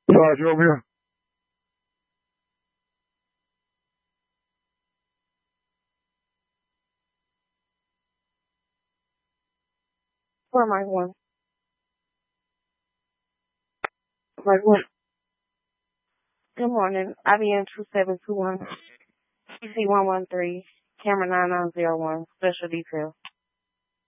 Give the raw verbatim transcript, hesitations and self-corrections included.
Sorry, you over here? For my one. My one. Good morning. I B N two seven two one, C C one one three, camera nine nine zero one, special detail.